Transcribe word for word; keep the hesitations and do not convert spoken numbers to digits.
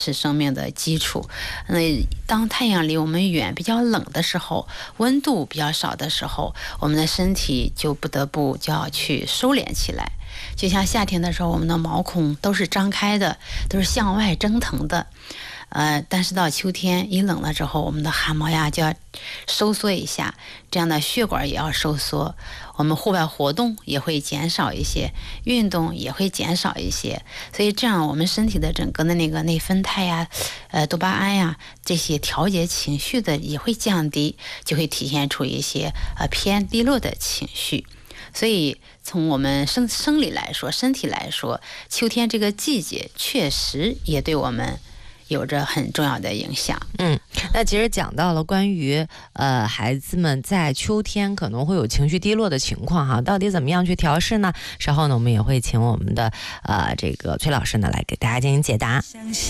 是生命的基础。那当太阳离我们远、比较冷的时候，温度比较少的时候，我们的身体就不得不就要去收敛起来。就像夏天的时候，我们的毛孔都是张开的，都是向外蒸腾的。呃，但是到秋天一冷了之后，我们的汗毛呀就要收缩一下，这样的血管也要收缩，我们户外活动也会减少一些，运动也会减少一些，所以这样我们身体的整个的那个内啡肽呀、呃多巴胺呀这些调节情绪的也会降低，就会体现出一些呃偏低落的情绪。所以从我们生生理来说，身体来说，秋天这个季节确实也对我们有着很重要的影响。 嗯，那其实讲到了关于呃孩子们在秋天可能会有情绪低落的情况哈，到底怎么样去调试呢？稍后呢，我们也会请我们的呃这个崔老师呢来给大家进行解答。